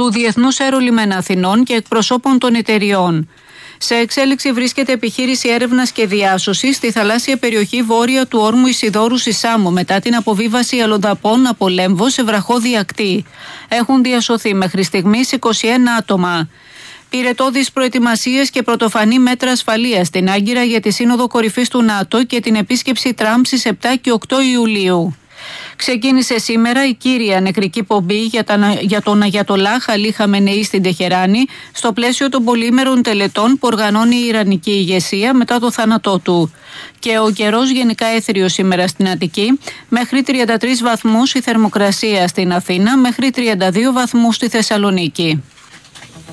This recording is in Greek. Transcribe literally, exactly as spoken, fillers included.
του Διεθνούς Αερολιμένα Αθηνών και εκπροσώπων των εταιριών. Σε εξέλιξη βρίσκεται επιχείρηση έρευνας και διάσωσης στη θαλάσσια περιοχή βόρεια του όρμου Ισιδώρου στη Σάμο μετά την αποβίβαση αλλοδαπών από Λέμβο σε βραχώδη ακτή. Έχουν διασωθεί μέχρι στιγμής είκοσι ένα άτομα. Πυρετώδεις προετοιμασίες και πρωτοφανή μέτρα ασφαλείας στην Άγκυρα για τη Σύνοδο Κορυφής του ΝΑΤΟ και την επίσκεψη Τραμπ στις επτά και οκτώ Ιουλίου. Ξεκίνησε σήμερα η κύρια νεκρική πομπή για, τα, για τον Αγιατολάχ Αλί Χαμενεή στην Τεχεράνη στο πλαίσιο των πολυήμερων τελετών που οργανώνει η Ιρανική ηγεσία μετά το θάνατό του. Και ο καιρός γενικά έθριος σήμερα στην Αττική, μέχρι τριάντα τρεις βαθμούς η θερμοκρασία στην Αθήνα, μέχρι τριάντα δύο βαθμούς στη Θεσσαλονίκη.